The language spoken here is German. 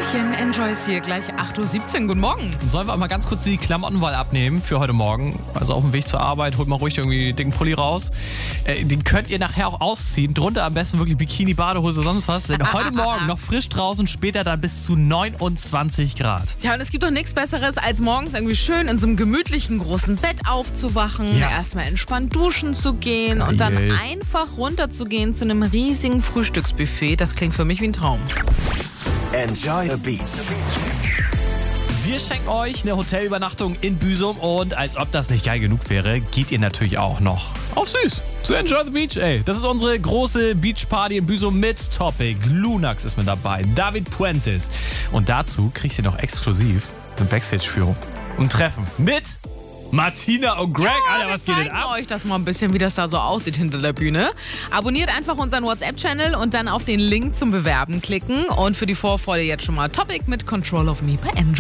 Hallöchen, Enjoy's hier, gleich 8.17 Uhr, guten Morgen. Sollen wir mal ganz kurz die Klamottenwahl abnehmen für heute Morgen? Also auf dem Weg zur Arbeit, holt mal ruhig irgendwie dicken Pulli raus. Den könnt ihr nachher auch ausziehen. Drunter am besten wirklich Bikini, Badehose, sonst was. Denn heute Morgen noch frisch draußen, später dann bis zu 29 Grad. Ja, und es gibt doch nichts Besseres, als morgens irgendwie schön in so einem gemütlichen großen Bett aufzuwachen, Ja. erstmal entspannt duschen zu gehen und dann Geil. einfach runterzugehen zu einem riesigen Frühstücksbuffet. Das klingt für mich wie ein Traum. Enjoy the Beats. Wir schenken euch eine Hotelübernachtung in Büsum und als ob das nicht geil genug wäre, geht ihr natürlich auch noch auf süß zu Enjoy the Beach, ey. Das ist unsere große Beachparty in Büsum mit Topic. Lunax ist mit dabei, David Puentes. Und dazu kriegt ihr noch exklusiv eine Backstage-Führung und ein Treffen mit Martina und Greg. Alter, was wir geht denn zeigen ab? euch das mal ein bisschen, wie das da so aussieht hinter der Bühne. Abonniert einfach unseren WhatsApp-Channel und dann auf den Link zum Bewerben klicken. Und für die Vorfreude jetzt schon mal Topic mit Control of Me bei Enjoy.